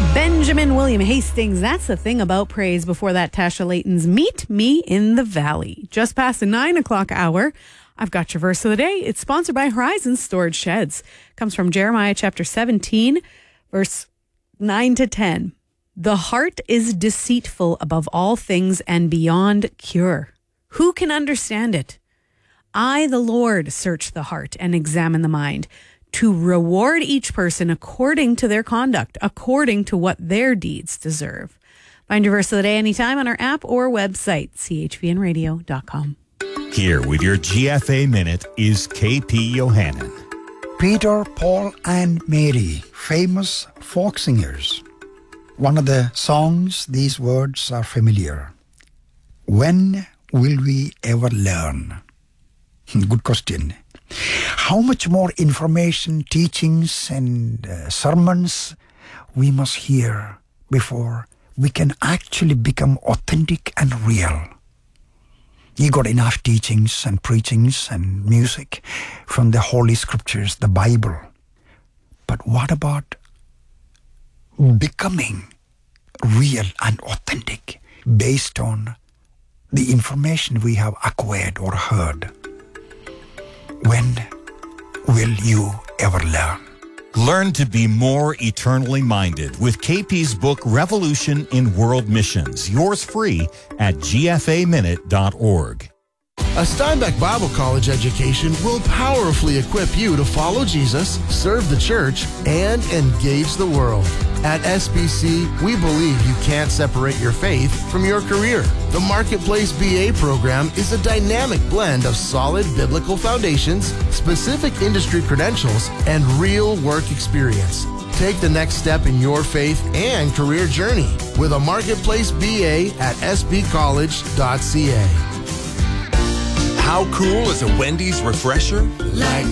Benjamin William Hastings, That's the Thing About Praise. Before that, Tasha Layton's Meet Me in the Valley. Just past the 9 o'clock hour, I've got your verse of the day. It's sponsored by Horizon Storage Sheds. Comes from Jeremiah chapter 17, verse 9 to 10. The heart is deceitful above all things and beyond cure. Who can understand it? I, the Lord, search the heart and examine the mind, to reward each person according to their conduct, according to what their deeds deserve. Find your verse of the day anytime on our app or website, chvnradio.com. Here with your GFA Minute is KP Yohannan. Peter, Paul, and Mary, famous folk singers. One of the songs, these words are familiar. When will we ever learn? Good question. How much more information, teachings, and sermons we must hear before we can actually become authentic and real. You got enough teachings and preachings and music from the Holy Scriptures, the Bible. But what about becoming real and authentic based on the information we have acquired or heard? When will you ever learn? Learn to be more eternally minded with KP's book, Revolution in World Missions. Yours free at gfaminute.org. A Steinbeck Bible College education will powerfully equip you to follow Jesus, serve the church, and engage the world. At SBC, we believe you can't separate your faith from your career. The Marketplace BA program is a dynamic blend of solid biblical foundations, specific industry credentials, and real work experience. Take the next step in your faith and career journey with a Marketplace BA at sbcollege.ca. How cool is a Wendy's refresher? Like